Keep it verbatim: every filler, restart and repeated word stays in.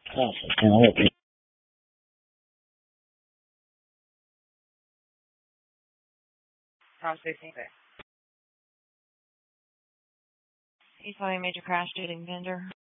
Oh, can I help you? Processing that. You saw a major crash due to vendor.